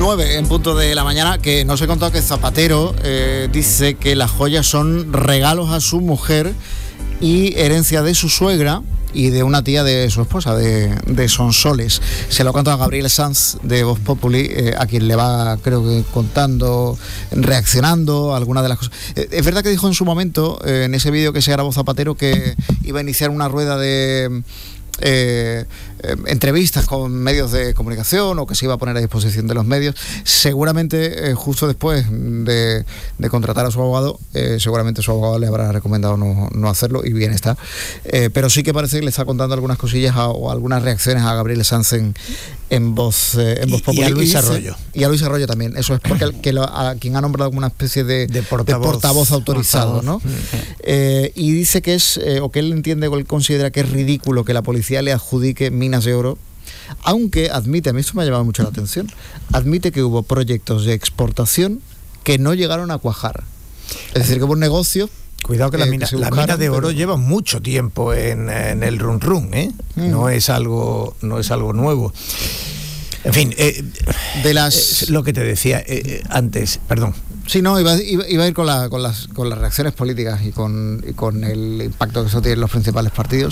9 en punto de la mañana, que nos he contado que Zapatero dice que las joyas son regalos a su mujer y herencia de su suegra y de una tía de su esposa, de Sonsoles. Se lo contó a Gabriel Sanz de Voz Populi, a quien le va, creo que, contando, reaccionando a algunas de las cosas. Es verdad que dijo en su momento, en ese vídeo que se grabó Zapatero, que iba a iniciar una rueda de entrevistas con medios de comunicación, o que se iba a poner a disposición de los medios. Seguramente justo después de contratar a su abogado, seguramente su abogado le habrá recomendado no hacerlo, y bien está, pero sí que parece que le está contando algunas cosillas o algunas reacciones a Gabriel Sanz en Voz Populi, y a Luis Arroyo. Y a Luis Arroyo también. Eso es porque a quien ha nombrado como una especie de portavoz autorizado, ¿no? Y dice que es, o que él entiende, o él considera que es ridículo que la policía le adjudique minas de oro, aunque admite, a mí esto me ha llamado mucho la atención, admite que hubo proyectos de exportación que no llegaron a cuajar. Es decir, que hubo un negocio. Cuidado que la mina de oro lleva mucho tiempo en el run run, ¿eh? No es algo nuevo. En fin, lo que te decía antes, perdón. Sí, no, iba a ir con las reacciones políticas y con el impacto que eso tiene en los principales partidos.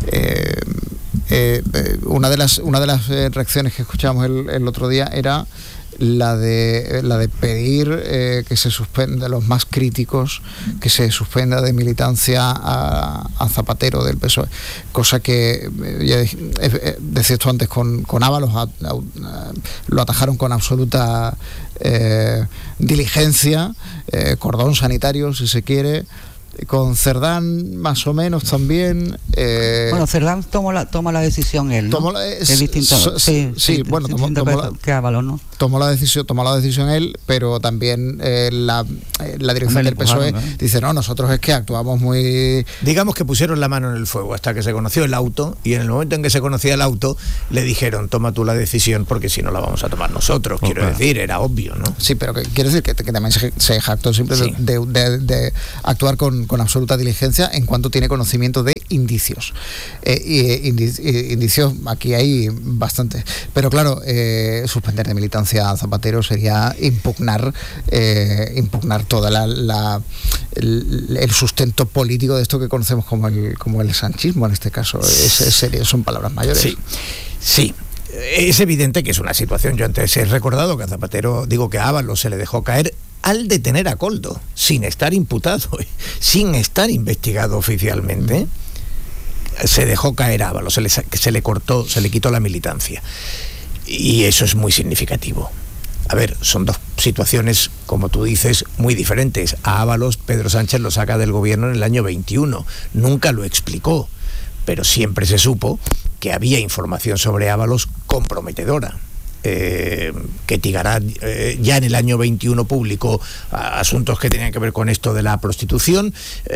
Una de las reacciones que escuchamos el otro día era la de pedir que se suspenda, los más críticos, que se suspenda de militancia a Zapatero del PSOE, cosa que ya decía esto antes con Ábalos, lo atajaron con absoluta diligencia, cordón sanitario si se quiere. Con Cerdán más o menos también. Bueno, Cerdán toma la decisión él, ¿no? Es distinto. Que Ábalos, ¿no? Tomó la decisión él, pero también la dirección del PSOE dice, no, nosotros es que actuamos muy... Digamos que pusieron la mano en el fuego hasta que se conoció el auto, y en el momento en que se conocía el auto le dijeron, toma tú la decisión, porque si no la vamos a tomar nosotros. Quiero decir, era obvio, ¿no? Sí, pero quiero decir que también se jactó siempre de actuar con absoluta diligencia en cuanto tiene conocimiento de indicios. Indicios aquí hay bastantes, pero claro, suspender de militancia a Zapatero sería impugnar toda el sustento político de esto que conocemos como el sanchismo en este caso. Son palabras mayores. Sí. Es evidente que es una situación. Yo antes he recordado que a Zapatero, que a Ábalos se le dejó caer al detener a Koldo, sin estar imputado, sin estar investigado oficialmente. Se dejó caer a Ábalos, se le cortó, se le quitó la militancia. Y eso es muy significativo. A ver, son dos situaciones, como tú dices, muy diferentes. A Ábalos, Pedro Sánchez lo saca del gobierno en el año 21. Nunca lo explicó, pero siempre se supo que había información sobre Ábalos comprometedora. Que Tigarat ya en el año 21 publicó asuntos que tenían que ver con esto de la prostitución,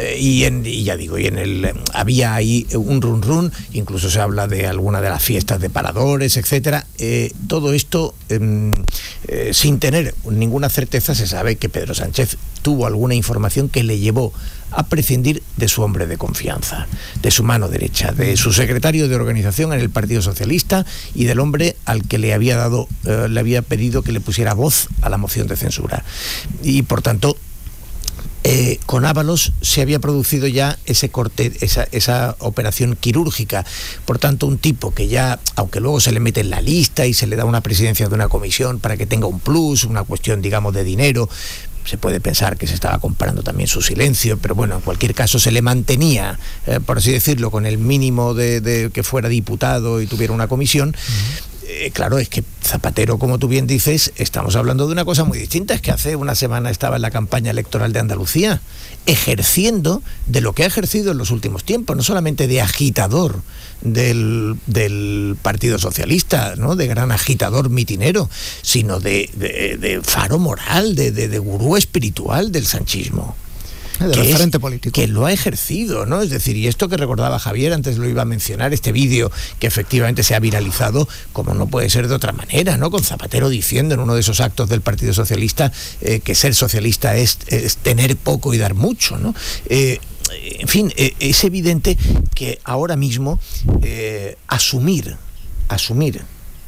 había ahí un run, incluso se habla de alguna de las fiestas de paradores, etcétera. Todo esto sin tener ninguna certeza. Se sabe que Pedro Sánchez tuvo alguna información que le llevó a prescindir de su hombre de confianza, de su mano derecha, de su secretario de organización en el Partido Socialista y del hombre al que le había pedido que le pusiera voz a la moción de censura. Y por tanto, con Ábalos se había producido ya ese corte, esa operación quirúrgica. Por tanto, un tipo que ya, aunque luego se le mete en la lista y se le da una presidencia de una comisión para que tenga un plus, una cuestión, digamos, de dinero, se puede pensar que se estaba comprando también su silencio, pero bueno, en cualquier caso se le mantenía, por así decirlo, con el mínimo de que fuera diputado y tuviera una comisión. Claro, es que Zapatero, como tú bien dices, estamos hablando de una cosa muy distinta. Es que hace una semana estaba en la campaña electoral de Andalucía, ejerciendo de lo que ha ejercido en los últimos tiempos, no solamente de agitador del Partido Socialista, ¿no?, de gran agitador mitinero, sino de faro moral, de gurú espiritual del sanchismo. De referente político. Que lo ha ejercido, ¿no? Es decir, y esto que recordaba Javier, antes lo iba a mencionar, este vídeo que efectivamente se ha viralizado, como no puede ser de otra manera, ¿no? Con Zapatero diciendo en uno de esos actos del Partido Socialista que ser socialista es tener poco y dar mucho, ¿no? En fin, es evidente que ahora mismo asumir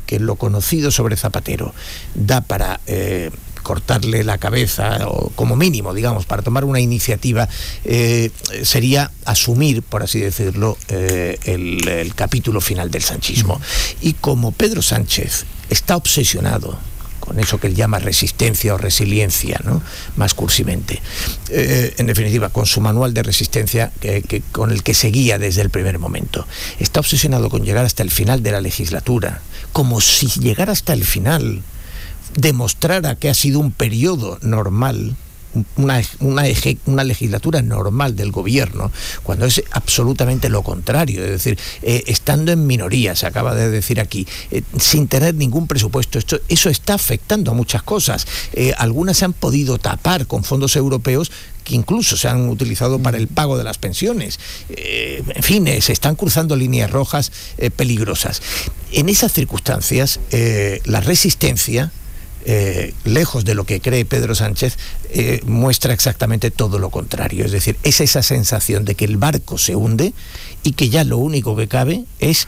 que lo conocido sobre Zapatero da para cortarle la cabeza, o como mínimo, digamos, para tomar una iniciativa, sería asumir, por así decirlo, el capítulo final del sanchismo. Y como Pedro Sánchez está obsesionado con eso que él llama resistencia o resiliencia, ¿no?, más cursivamente, en definitiva, con su manual de resistencia con el que se guía desde el primer momento, está obsesionado con llegar hasta el final de la legislatura, como si llegar hasta el final demostrara que ha sido un periodo normal, una legislatura normal del gobierno, cuando es absolutamente lo contrario. Es decir, estando en minoría, se acaba de decir aquí, sin tener ningún presupuesto, eso está afectando a muchas cosas. Algunas se han podido tapar con fondos europeos que incluso se han utilizado para el pago de las pensiones. En fin, se están cruzando líneas rojas peligrosas. En esas circunstancias, la resistencia, lejos de lo que cree Pedro Sánchez, muestra exactamente todo lo contrario. Es decir, es esa sensación de que el barco se hunde y que ya lo único que cabe es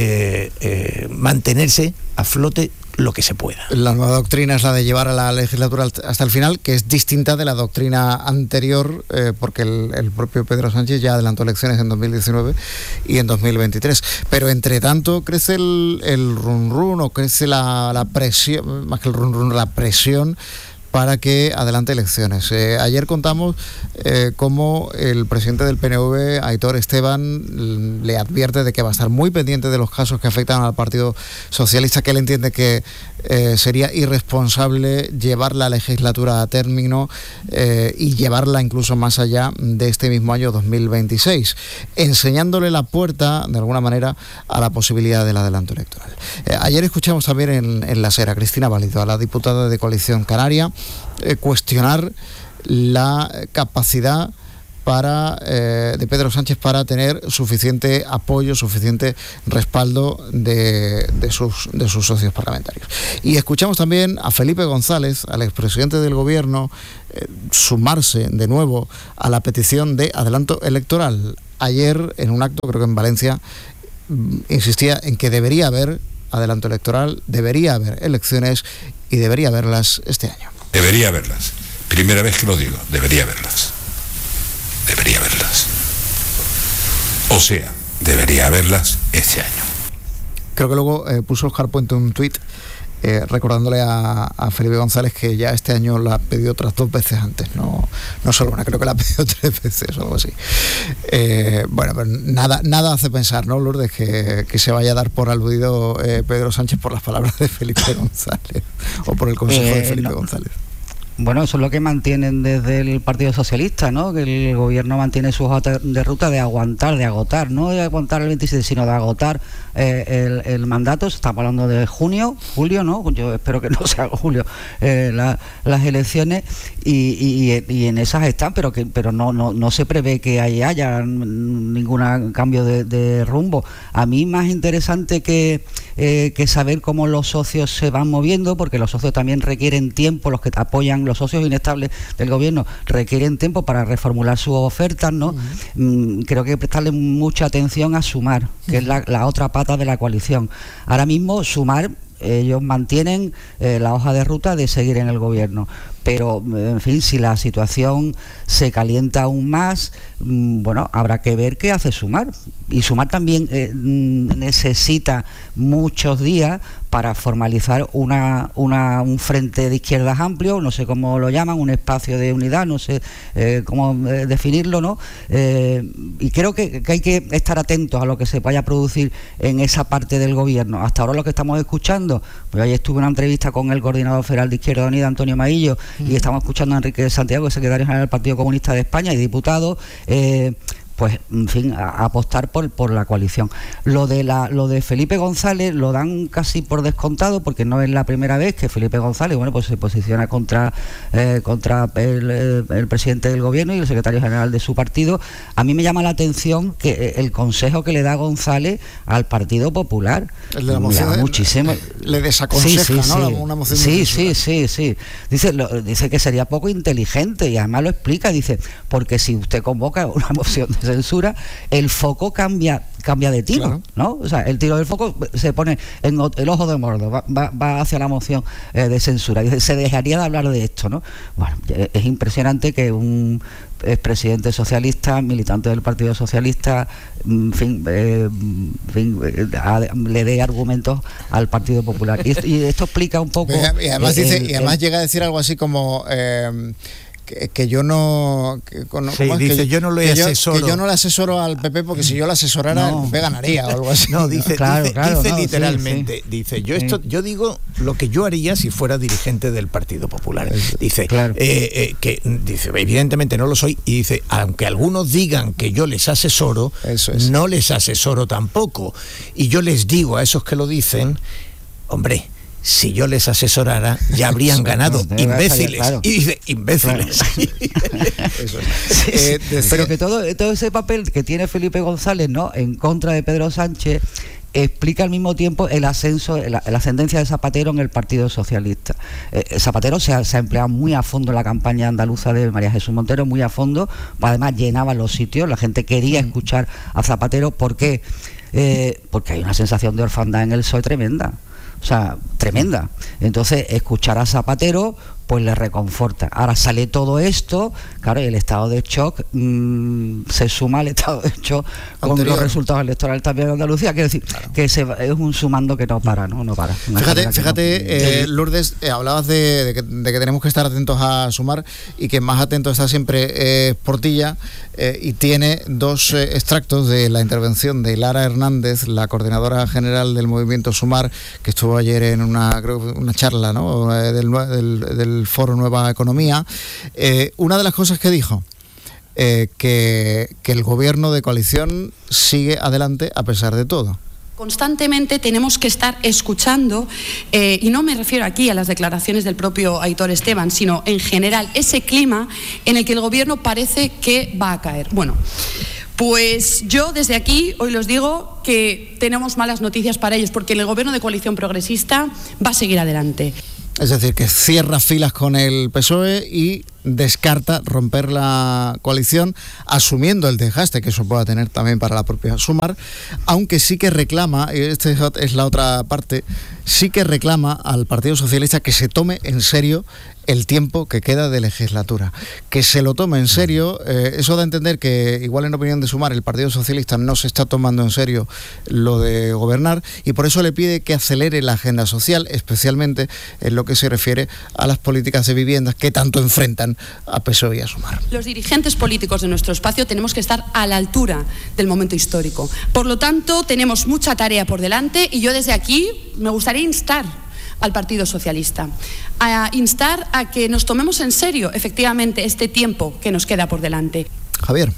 mantenerse a flote lo que se pueda. La nueva doctrina es la de llevar a la legislatura hasta el final, que es distinta de la doctrina anterior, porque el propio Pedro Sánchez ya adelantó elecciones en 2019 y en 2023. Pero entre tanto crece el run run, o crece la presión, más que el run run, la presión para que adelante elecciones. Ayer contamos cómo el presidente del PNV, Aitor Esteban, le advierte de que va a estar muy pendiente de los casos que afectan al Partido Socialista, que él entiende que sería irresponsable llevar la legislatura a término y llevarla incluso más allá de este mismo año 2026, enseñándole la puerta, de alguna manera, a la posibilidad del adelanto electoral. Ayer escuchamos también en La Sera a Cristina Valido, a la diputada de Coalición Canaria, cuestionar la capacidad de Pedro Sánchez para tener suficiente apoyo, suficiente respaldo de sus socios parlamentarios. Y escuchamos también a Felipe González, al expresidente del gobierno, sumarse de nuevo a la petición de adelanto electoral. Ayer, en un acto, creo que en Valencia, insistía en que debería haber adelanto electoral, debería haber elecciones y debería haberlas este año. Debería haberlas. Primera vez que lo digo, debería haberlas. Debería haberlas. O sea, debería haberlas este año. Creo que luego puso Oscar Puente un tuit recordándole a Felipe González que ya este año la ha pedido otras 2 veces antes, no solo una, creo que la ha pedido 3 veces o algo así. Bueno, pero nada hace pensar, ¿no, Lourdes, que se vaya a dar por aludido Pedro Sánchez por las palabras de Felipe González o por el consejo de Felipe González? Bueno, eso es lo que mantienen desde el Partido Socialista, ¿no? Que el gobierno mantiene su hoja de ruta de aguantar, de agotar, no de aguantar el 27, sino de agotar el mandato. Estamos hablando de julio, ¿no? Yo espero que no sea julio las elecciones y en esas están, pero no se prevé que haya ningún cambio de rumbo. A mí más interesante que saber cómo los socios se van moviendo, porque los socios también requieren tiempo, los que apoyan, los socios inestables del gobierno requieren tiempo para reformular sus ofertas, ¿no? Creo que prestarle mucha atención a Sumar, que es la otra pata de la coalición. Ahora mismo Sumar, ellos mantienen la hoja de ruta de seguir en el gobierno, pero en fin, si la situación se calienta aún más, bueno, habrá que ver qué hace Sumar. Y Sumar también necesita muchos días para formalizar un frente de izquierdas amplio, no sé cómo lo llaman, un espacio de unidad, no sé cómo definirlo, ¿no? Y creo que hay que estar atentos a lo que se vaya a producir en esa parte del gobierno. Hasta ahora lo que estamos escuchando, pues ayer estuve en una entrevista con el coordinador federal de Izquierda Unida, Antonio Maillo, y estamos escuchando a Enrique Santiago, secretario general del Partido Comunista de España y diputado, pues en fin, a apostar por la coalición. Lo de Felipe González lo dan casi por descontado, porque no es la primera vez que Felipe González, bueno, pues se posiciona contra el presidente del gobierno y el secretario general de su partido. A mí me llama la atención que el consejo que le da González al Partido Popular, el de la moción, muchísimo, le desaconseja, sí, ¿no? Una moción sí. Dice que sería poco inteligente, y además lo explica, dice, porque si usted convoca una moción de censura, el foco cambia de tiro, claro, ¿no? O sea, el tiro del foco se pone en el ojo de Mordor, va hacia la moción de censura. Y se dejaría de hablar de esto, ¿no? Bueno, es impresionante que un expresidente socialista, militante del Partido Socialista, le dé argumentos al Partido Popular. Y esto explica un poco... Y además, llega a decir algo así como... que yo no... dice, yo no le asesoro. Que yo no le asesoro al PP porque si yo le asesorara, el PP ganaría o algo así. No, dice literalmente, dice, yo digo lo que yo haría si fuera dirigente del Partido Popular. Dice, que dice, evidentemente no lo soy, y dice, aunque algunos digan que yo les asesoro, no les asesoro tampoco. Y yo les digo a esos que lo dicen, hombre, si yo les asesorara, ya habrían ganado. Imbéciles. Claro. Y dice, imbéciles. Claro. Pero que todo ese papel que tiene Felipe González, ¿no?, en contra de Pedro Sánchez, explica al mismo tiempo el ascenso, la ascendencia de Zapatero en el Partido Socialista. Zapatero se ha empleado muy a fondo en la campaña andaluza de María Jesús Montero, muy a fondo, además llenaba los sitios, la gente quería escuchar a Zapatero. ¿Por qué? Porque hay una sensación de orfandad en el PSOE tremenda. O sea, tremenda. Entonces, escuchar a Zapatero, pues le reconforta. Ahora sale todo esto, claro, y el estado de shock se suma al estado de shock con los resultados electorales también de Andalucía. Quiero decir, que es un sumando que no para, ¿no? No para. Fíjate, Lourdes, hablabas de que tenemos que estar atentos a Sumar, y que más atento está siempre Portilla, y tiene dos extractos de la intervención de Lara Hernández, la coordinadora general del movimiento Sumar, que estuvo ayer en una charla, ¿no?, del Foro Nueva Economía. Una de las cosas que dijo, que el gobierno de coalición sigue adelante a pesar de todo. Constantemente tenemos que estar escuchando, y no me refiero aquí a las declaraciones del propio Aitor Esteban, sino en general ese clima en el que el gobierno parece que va a caer. Bueno, pues yo desde aquí hoy los digo que tenemos malas noticias para ellos, porque el gobierno de coalición progresista va a seguir adelante. Es decir, que cierra filas con el PSOE y descarta romper la coalición, asumiendo el desgaste que eso pueda tener también para la propia Sumar, aunque sí que reclama, y esta es la otra parte, sí que reclama al Partido Socialista que se tome en serio el tiempo que queda de legislatura, que se lo tome en serio. Eso da a entender que, igual en opinión de Sumar, el Partido Socialista no se está tomando en serio lo de gobernar, y por eso le pide que acelere la agenda social, especialmente en lo que se refiere a las políticas de viviendas que tanto enfrentan a PSOE y a Sumar. Los dirigentes políticos de nuestro espacio tenemos que estar a la altura del momento histórico. Por lo tanto, tenemos mucha tarea por delante, y yo desde aquí me gustaría instar al Partido Socialista, a instar a que nos tomemos en serio efectivamente este tiempo que nos queda por delante. Javier.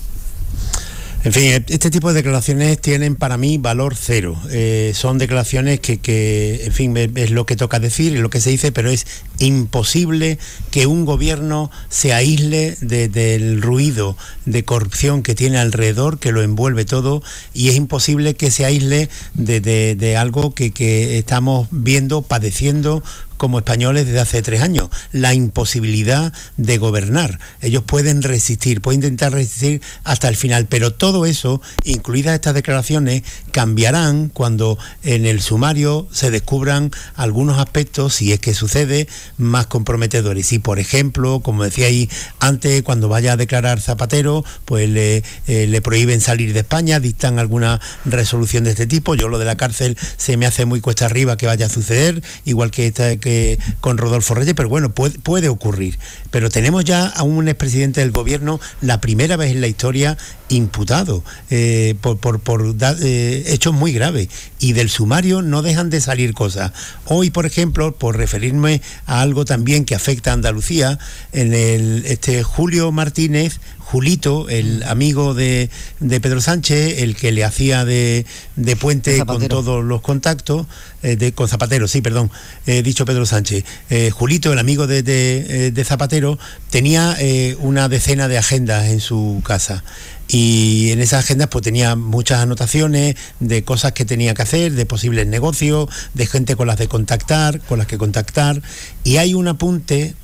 En fin, este tipo de declaraciones tienen para mí valor cero. Son declaraciones que, en fin, es lo que toca decir, es lo que se dice, pero es imposible que un gobierno se aísle del ruido de corrupción que tiene alrededor, que lo envuelve todo, y es imposible que se aísle de algo que estamos viendo, padeciendo como españoles desde hace 3 años, la imposibilidad de gobernar. Ellos pueden resistir, pueden intentar resistir hasta el final, pero todo eso, incluidas estas declaraciones, cambiarán cuando en el sumario se descubran algunos aspectos, si es que sucede, más comprometedores. Y, por ejemplo, como decía ahí antes, cuando vaya a declarar Zapatero, pues le prohíben salir de España, dictan alguna resolución de este tipo. Yo lo de la cárcel se me hace muy cuesta arriba que vaya a suceder, igual que con Rodolfo Reyes, pero bueno, puede ocurrir. Pero tenemos ya a un expresidente del gobierno, la primera vez en la historia, imputado por hechos muy graves, y del sumario no dejan de salir cosas. Hoy, por ejemplo, por referirme a algo también que afecta a Andalucía, en Julio Martínez, Julito, el amigo de Pedro Sánchez, el que le hacía de puente con todos los contactos, con Zapatero, sí, perdón, dicho Pedro Sánchez. Julito, el amigo de Zapatero, tenía una decena de agendas en su casa. Y en esas agendas pues tenía muchas anotaciones de cosas que tenía que hacer, de posibles negocios, de gente con las que contactar, y hay un apunte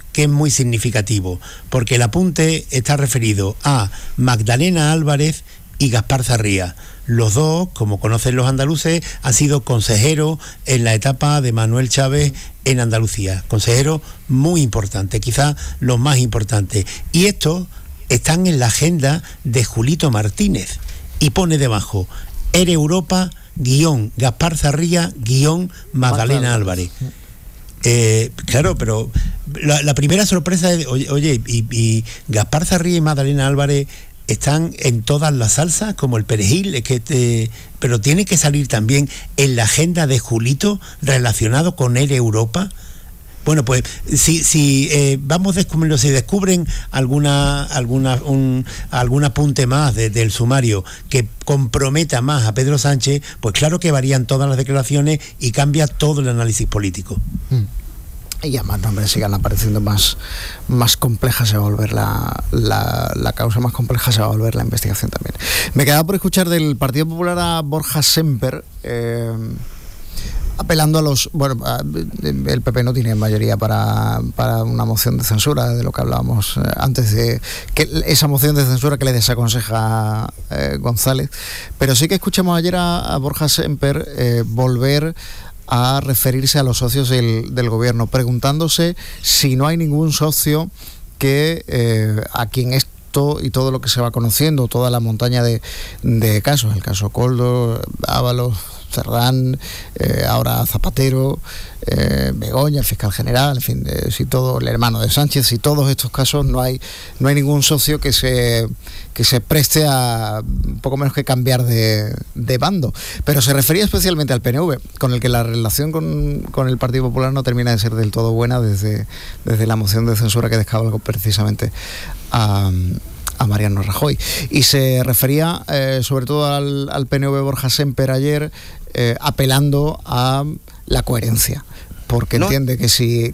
que es muy significativo, porque el apunte está referido a Magdalena Álvarez y Gaspar Zarría. Los dos, como conocen los andaluces, han sido consejeros en la etapa de Manuel Chávez en Andalucía. Consejeros muy importantes, quizás los más importantes. Y estos están en la agenda de Julito Martínez. Y pone debajo, ERE Europa, Gaspar Zarría, Magdalena Álvarez. Claro, pero la primera sorpresa es, oye, y Gaspar Zarría y Magdalena Álvarez están en todas las salsas, como el perejil, pero tiene que salir también en la agenda de Julito relacionado con ERE Europa. Bueno, pues si vamos descubriendo, si descubren algún apunte más del sumario que comprometa más a Pedro Sánchez, pues claro que varían todas las declaraciones y cambia todo el análisis político. Y además nombres sigan apareciendo más complejas, se va a volver la causa más compleja, se va a volver la investigación también. Me quedaba por escuchar del Partido Popular a Borja Semper, apelando a los... Bueno, el PP no tiene mayoría para una moción de censura, de lo que hablábamos antes, de que esa moción de censura que le desaconseja González, pero sí que escuchamos ayer a Borja Semper volver a referirse a los socios del gobierno, preguntándose si no hay ningún socio que a quien esto y todo lo que se va conociendo, toda la montaña de casos, el caso Koldo, Ábalos, Cerdán, ahora Zapatero, Begoña, el fiscal general, en fin, si todo, el hermano de Sánchez, si todos estos casos no hay ningún socio que se preste a poco menos que cambiar de bando. Pero se refería especialmente al PNV, con el que la relación con el Partido Popular no termina de ser del todo buena desde la moción de censura que descabalgó precisamente a Mariano Rajoy. Y se refería sobre todo al PNV Borja Semper ayer, apelando a la coherencia, porque entiende que si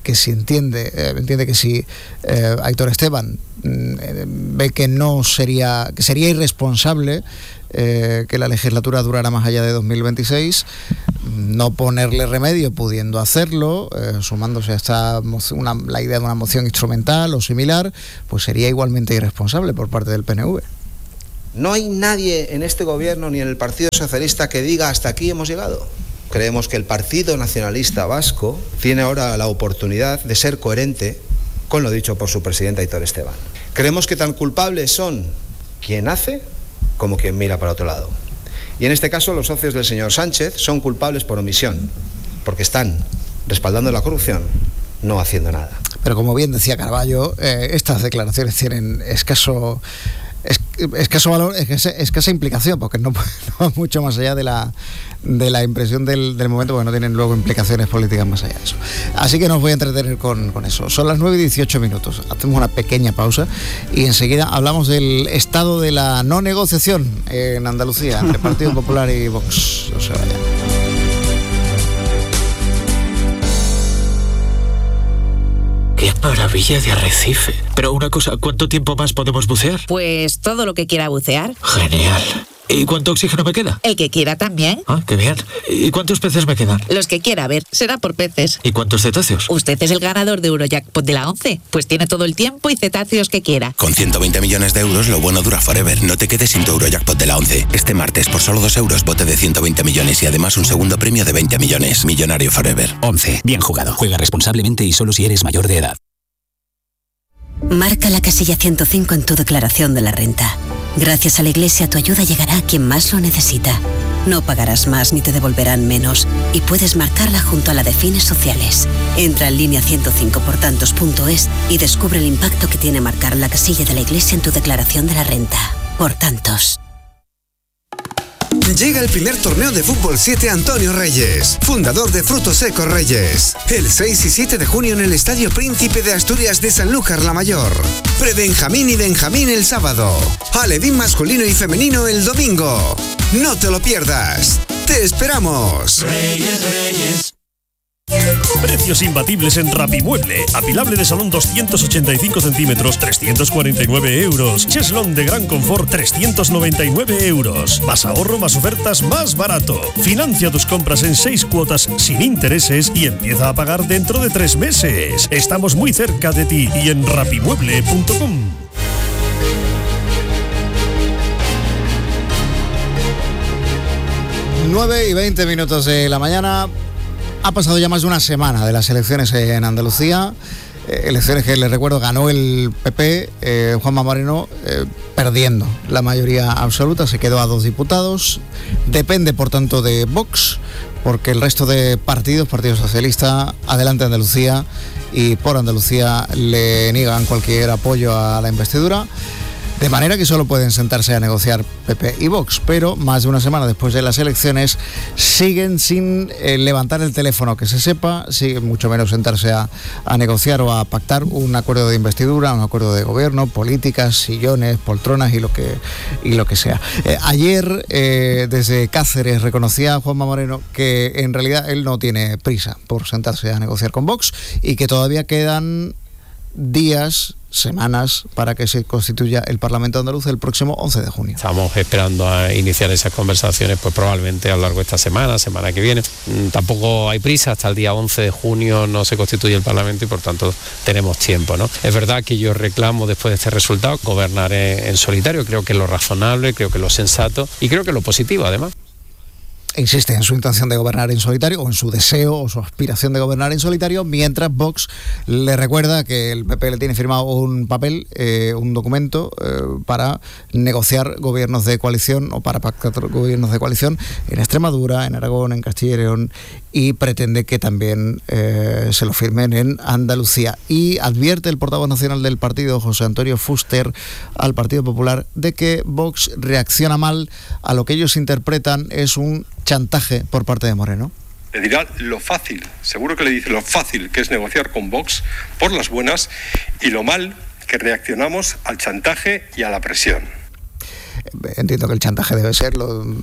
Aitor Esteban ve que sería irresponsable que la legislatura durara más allá de 2026, no ponerle remedio pudiendo hacerlo, sumándose a la idea de una moción instrumental o similar, pues sería igualmente irresponsable por parte del PNV. No hay nadie en este gobierno ni en el Partido Socialista que diga hasta aquí hemos llegado. Creemos que el Partido Nacionalista Vasco tiene ahora la oportunidad de ser coherente con lo dicho por su presidente Aitor Esteban. Creemos que tan culpables son quien hace como quien mira para otro lado. Y en este caso los socios del señor Sánchez son culpables por omisión, porque están respaldando la corrupción, no haciendo nada. Pero como bien decía Carballo, estas declaraciones tienen escaso valor, escasa implicación, porque no va mucho más allá de la impresión del momento, porque no tienen luego implicaciones políticas más allá de eso. Así que no os voy a entretener con eso. Son las 9:18. Hacemos una pequeña pausa y enseguida hablamos del estado de la no negociación en Andalucía entre Partido Popular y Vox. No se vayan. ¡Qué maravilla de arrecife! Pero una cosa, ¿cuánto tiempo más podemos bucear? Pues todo lo que quiera bucear. Genial. ¿Y cuánto oxígeno me queda? El que quiera también. Ah, qué bien. ¿Y cuántos peces me quedan? Los que quiera, a ver, será por peces. ¿Y cuántos cetáceos? Usted es el ganador de Eurojackpot de la 11, pues tiene todo el tiempo y cetáceos que quiera. Con 120 millones de euros, lo bueno dura forever. No te quedes sin tu Eurojackpot de la 11. Este martes, por solo 2 euros, bote de 120 millones y además un segundo premio de 20 millones. Millonario forever. 11. Bien jugado. Juega responsablemente y solo si eres mayor de edad. Marca la casilla 105 en tu declaración de la renta. Gracias a la Iglesia, tu ayuda llegará a quien más lo necesita. No pagarás más ni te devolverán menos y puedes marcarla junto a la de fines sociales. Entra en línea105portantos.es y descubre el impacto que tiene marcar la casilla de la Iglesia en tu declaración de la renta. Por tantos. Llega el primer torneo de fútbol 7 Antonio Reyes, fundador de Frutos Secos Reyes. El 6 y 7 de junio en el Estadio Príncipe de Asturias de Sanlúcar la Mayor. Pre-Benjamín y Benjamín el sábado. Alevín masculino y femenino el domingo. No te lo pierdas. ¡Te esperamos! Reyes, Reyes. Precios imbatibles en Rapimueble. Apilable de salón 285 centímetros, 349 euros. Cheslón de gran confort, 399 euros. Más ahorro, más ofertas, más barato. Financia tus compras en 6 cuotas sin intereses y empieza a pagar dentro de 3 meses. Estamos muy cerca de ti y en rapimueble.com. 9:20 de la mañana. Ha pasado ya más de una semana de las elecciones en Andalucía. Elecciones que, les recuerdo, ganó el PP, Juanma Moreno, perdiendo la mayoría absoluta. Se quedó a 2 diputados. Depende, por tanto, de Vox, porque el resto de partidos, Partido Socialista, Adelante Andalucía y Por Andalucía, le niegan cualquier apoyo a la investidura. De manera que solo pueden sentarse a negociar PP y Vox, pero más de una semana después de las elecciones siguen sin levantar el teléfono, que se sepa, siguen mucho menos sentarse a negociar o a pactar un acuerdo de investidura, un acuerdo de gobierno, políticas, sillones, poltronas y lo que sea. Ayer, desde Cáceres, reconocía Juanma Moreno que en realidad él no tiene prisa por sentarse a negociar con Vox y que todavía quedan días, semanas, para que se constituya el Parlamento andaluz el próximo 11 de junio. Estamos esperando a iniciar esas conversaciones, pues probablemente a lo largo de esta semana que viene. Tampoco hay prisa, hasta el día 11 de junio no se constituye el Parlamento y por tanto tenemos tiempo, ¿no? Es verdad que yo reclamo, después de este resultado, gobernar en solitario. Creo que es lo razonable, creo que es lo sensato y creo que es lo positivo, además. Insiste en su intención de gobernar en solitario, o en su deseo o su aspiración de gobernar en solitario, mientras Vox le recuerda que el PP le tiene firmado un papel, un documento para negociar gobiernos de coalición o para pactar gobiernos de coalición en Extremadura, en Aragón, en Castilla y León, y pretende que también se lo firmen en Andalucía. Y advierte el portavoz nacional del partido, José Antonio Fuster, al Partido Popular de que Vox reacciona mal a lo que ellos interpretan es un chantaje por parte de Moreno. Le dirá lo fácil, seguro que le dice lo fácil que es negociar con Vox por las buenas y lo mal que reaccionamos al chantaje y a la presión. Entiendo que el chantaje debe ser,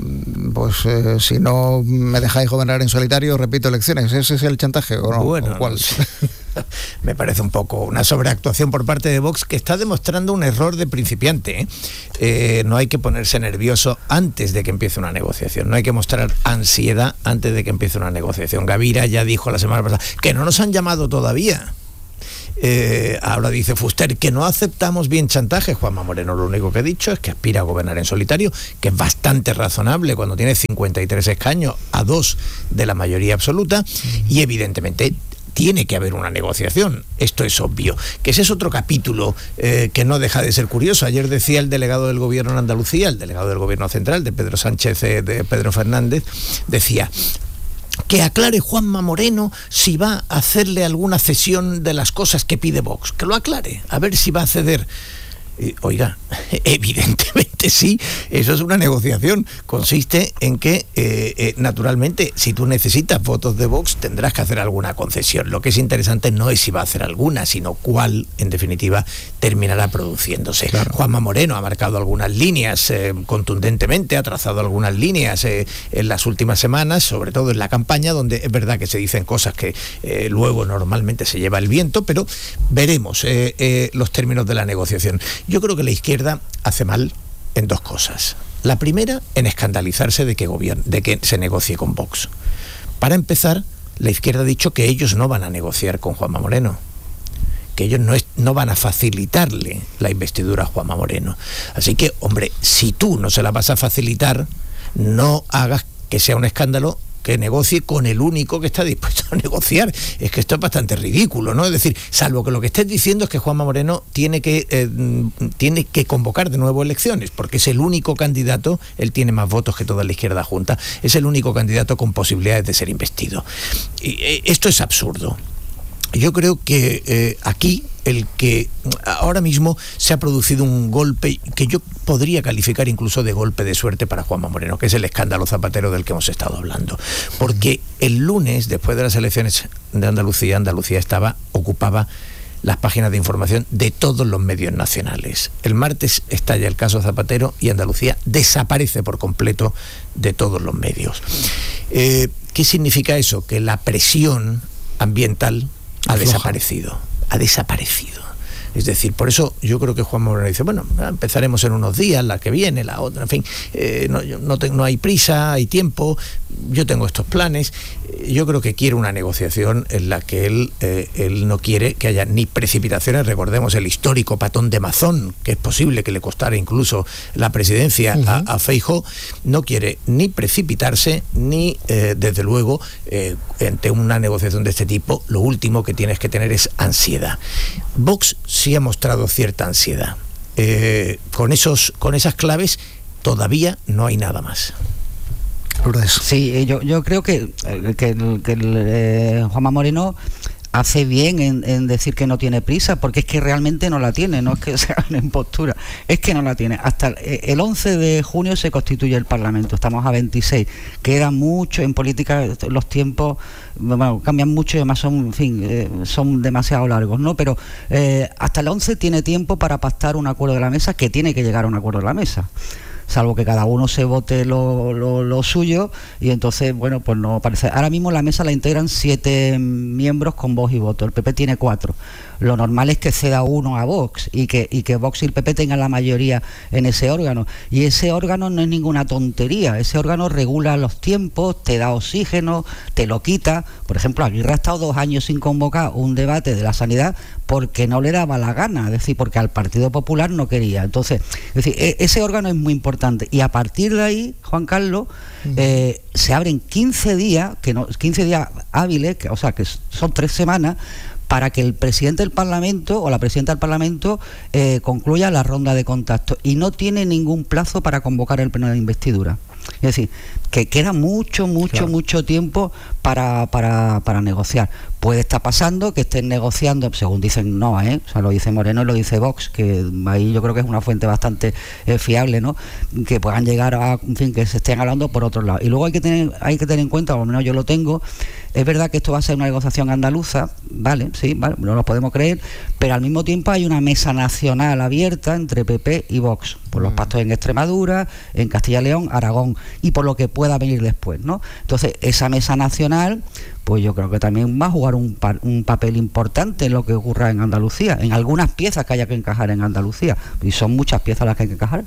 si no me dejáis gobernar en solitario, repito elecciones. ¿Ese es el chantaje o no? Bueno, ¿o cuál? No sé. Me parece un poco una sobreactuación por parte de Vox, que está demostrando un error de principiante. No hay que ponerse nervioso antes de que empiece una negociación, no hay que mostrar ansiedad antes de que empiece una negociación. Gavira ya dijo la semana pasada que no nos han llamado todavía. Ahora dice Fuster que no aceptamos bien chantaje. Juanma Moreno lo único que ha dicho es que aspira a gobernar en solitario, que es bastante razonable cuando tiene 53 escaños a 2 de la mayoría absoluta, y evidentemente tiene que haber una negociación, esto es obvio. Que ese es otro capítulo que no deja de ser curioso. Ayer decía el delegado del gobierno en Andalucía, el delegado del gobierno central, de Pedro Sánchez, de Pedro Fernández, decía que aclare Juanma Moreno si va a hacerle alguna cesión de las cosas que pide Vox, que lo aclare, a ver si va a ceder. Oiga, evidentemente sí, eso es una negociación. Consiste en que, naturalmente, si tú necesitas votos de Vox, tendrás que hacer alguna concesión. Lo que es interesante no es si va a hacer alguna, sino cuál, en definitiva, terminará produciéndose. Claro. Juanma Moreno ha marcado algunas líneas contundentemente, ha trazado algunas líneas en las últimas semanas, sobre todo en la campaña, donde es verdad que se dicen cosas que luego normalmente se lleva el viento, pero veremos los términos de la negociación. Yo creo que la izquierda hace mal en 2 cosas. La primera, en escandalizarse de que se negocie con Vox. Para empezar, la izquierda ha dicho que ellos no van a negociar con Juanma Moreno, que ellos no van a facilitarle la investidura a Juanma Moreno. Así que, hombre, si tú no se la vas a facilitar, no hagas que sea un escándalo que negocie con el único que está dispuesto a negociar. Es que esto es bastante ridículo, ¿no? Es decir, salvo que lo que estés diciendo es que Juanma Moreno tiene que convocar de nuevo elecciones, porque es el único candidato, él tiene más votos que toda la izquierda junta, es el único candidato con posibilidades de ser investido. Y esto es absurdo. Yo creo que aquí el que ahora mismo se ha producido un golpe que yo podría calificar incluso de golpe de suerte para Juanma Moreno, que es el escándalo Zapatero del que hemos estado hablando. Porque el lunes, después de las elecciones de Andalucía, ocupaba las páginas de información de todos los medios nacionales. El martes estalla el caso Zapatero y Andalucía desaparece por completo de todos los medios. ¿Qué significa eso? Que la presión ambiental ha desaparecido. Es decir, por eso yo creo que Juanma Moreno dice, bueno, empezaremos en unos días, la que viene, la otra, en fin, no hay prisa, hay tiempo, yo tengo estos planes. Yo creo que quiere una negociación en la que él no quiere que haya ni precipitaciones. Recordemos el histórico patón de Mazón, que es posible que le costara incluso la presidencia a Feijóo. No quiere ni precipitarse, ni desde luego, ante una negociación de este tipo, lo último que tienes que tener es ansiedad. Vox sí ha mostrado cierta ansiedad. Con esas claves todavía no hay nada más. Sí, yo creo que Juanma Moreno hace bien en decir que no tiene prisa, porque es que realmente no la tiene, no es que sea una impostura, es que no la tiene. Hasta el 11 de junio se constituye el Parlamento, estamos a 26, queda mucho. En política los tiempos, bueno, cambian mucho y además son demasiado largos, ¿no? Pero hasta el 11 tiene tiempo para pactar un acuerdo de la mesa, que tiene que llegar a un acuerdo de la mesa, salvo que cada uno se vote lo suyo, y entonces, bueno, pues no parece. Ahora mismo la mesa la integran 7 miembros con voz y voto, el PP tiene 4. Lo normal es que ceda uno a Vox y que Vox y el PP tengan la mayoría en ese órgano, y ese órgano no es ninguna tontería, ese órgano regula los tiempos, te da oxígeno, te lo quita. Por ejemplo, Aguirre ha estado 2 años sin convocar un debate de la sanidad porque no le daba la gana, es decir, porque al Partido Popular no quería. Entonces, es decir, ese órgano es muy importante, y a partir de ahí, Juan Carlos, se abren 15 días, 15 días hábiles, o sea, que son 3 semanas, para que el presidente del Parlamento o la presidenta del Parlamento concluya la ronda de contacto, y no tiene ningún plazo para convocar el pleno de investidura. Es decir, que queda mucho tiempo para negociar. Puede estar pasando que estén negociando, según dicen, o sea, lo dice Moreno y lo dice Vox, que ahí yo creo que es una fuente bastante fiable, ¿no? Que puedan llegar a, en fin, que se estén hablando por otro lado. Y luego hay que tener en cuenta, o al menos yo lo tengo, es verdad que esto va a ser una negociación andaluza, vale, no lo podemos creer, pero al mismo tiempo hay una mesa nacional abierta entre PP y Vox, por los pactos en Extremadura, en Castilla y León, Aragón, y por lo que pueda venir después, ¿no? Entonces, esa mesa nacional, pues yo creo que también va a jugar un papel importante en lo que ocurra en Andalucía, en algunas piezas que haya que encajar en Andalucía, y son muchas piezas las que hay que encajar.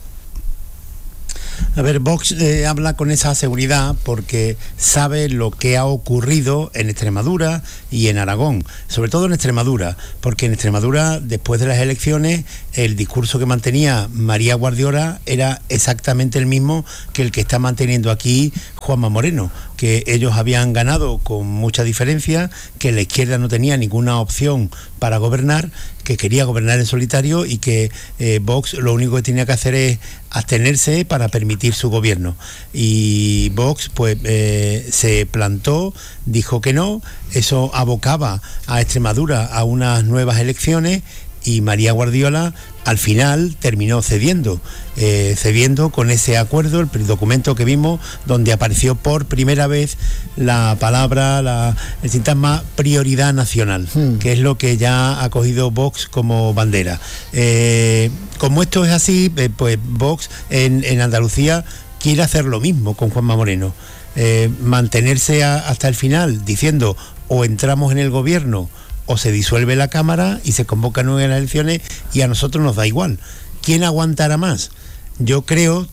A ver, Vox habla con esa seguridad porque sabe lo que ha ocurrido en Extremadura y en Aragón, sobre todo en Extremadura, porque en Extremadura, después de las elecciones, el discurso que mantenía María Guardiola era exactamente el mismo que el que está manteniendo aquí Juanma Moreno, que ellos habían ganado con mucha diferencia, que la izquierda no tenía ninguna opción para gobernar, que quería gobernar en solitario, y que Vox lo único que tenía que hacer es abstenerse para permitir su gobierno. Y Vox pues se plantó, dijo que no, eso abocaba a Extremadura a unas nuevas elecciones, y María Guardiola al final terminó cediendo con ese acuerdo, el documento que vimos, donde apareció por primera vez la palabra, el sintagma prioridad nacional, que es lo que ya ha cogido Vox como bandera. Como esto es así, pues Vox en Andalucía quiere hacer lo mismo con Juanma Moreno, mantenerse hasta el final diciendo o entramos en el gobierno o se disuelve la Cámara y se convocan nuevas elecciones, y a nosotros nos da igual. ¿Quién aguantará más? Yo creo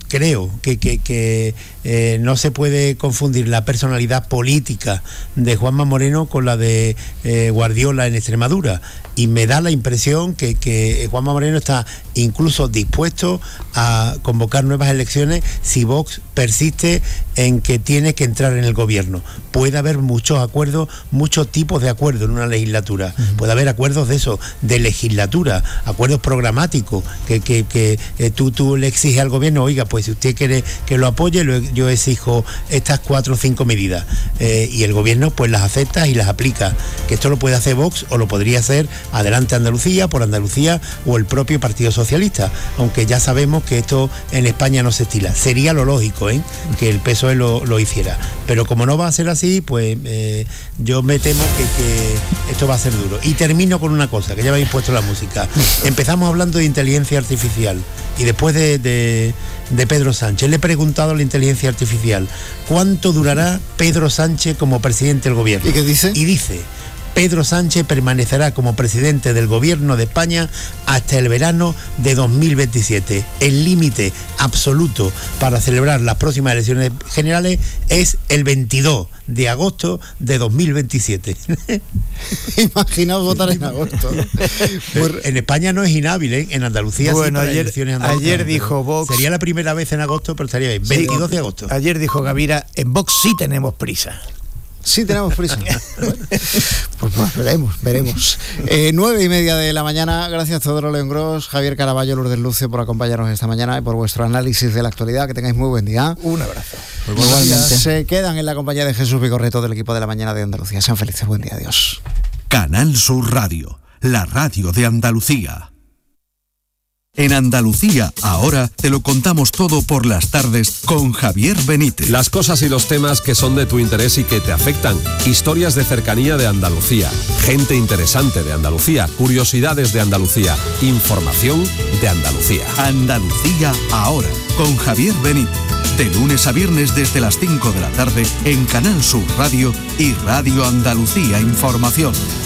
que no se puede confundir la personalidad política de Juanma Moreno con la de Guardiola en Extremadura, y me da la impresión que Juanma Moreno está incluso dispuesto a convocar nuevas elecciones si Vox persiste en que tiene que entrar en el gobierno. Puede haber muchos acuerdos, muchos tipos de acuerdos en una legislatura. Puede haber acuerdos de legislatura, acuerdos programáticos, que tú le exiges al gobierno, oiga, pues si usted quiere que lo apoye, yo exijo estas 4 o 5 medidas, y el gobierno pues las acepta y las aplica. Que esto lo puede hacer Vox, o lo podría hacer Adelante Andalucía, por Andalucía, o el propio Partido Socialista, aunque ya sabemos que esto en España no se estila. Sería lo lógico, que el PSOE lo hiciera, pero como no va a ser así, pues yo me temo que esto va a ser duro. Y termino con una cosa, que ya me habéis puesto la música. Empezamos hablando de inteligencia artificial, y después de Pedro Sánchez le he preguntado a la inteligencia artificial: ¿cuánto durará Pedro Sánchez como presidente del gobierno? ¿Y qué dice? Y dice: Pedro Sánchez permanecerá como presidente del Gobierno de España hasta el verano de 2027. El límite absoluto para celebrar las próximas elecciones generales es el 22 de agosto de 2027. Imaginaos votar en agosto. En España no es inhábil, ¿eh? En Andalucía bueno, sí, ayer dijo Vox... Sería la primera vez en agosto, pero estaría bien. 22 de agosto. Ayer dijo Gavira, en Vox sí tenemos prisa. Sí tenemos prisa. Pues veremos. 9:30 de la mañana. Gracias Teodoro León Gros, Javier Caraballo, Lourdes Lucio por acompañarnos esta mañana y por vuestro análisis de la actualidad. Que tengáis muy buen día. Un abrazo. Igualmente. Se quedan en la compañía de Jesús Vigorreto del equipo de la mañana de Andalucía. Sean felices. Buen día. Adiós. Canal Sur Radio, la radio de Andalucía. En Andalucía, ahora te lo contamos todo por las tardes con Javier Benítez. Las cosas y los temas que son de tu interés y que te afectan. Historias de cercanía de Andalucía. Gente interesante de Andalucía. Curiosidades de Andalucía. Información de Andalucía. Andalucía, ahora, con Javier Benítez. De lunes a viernes desde las 5 de la tarde en Canal Sur Radio y Radio Andalucía Información.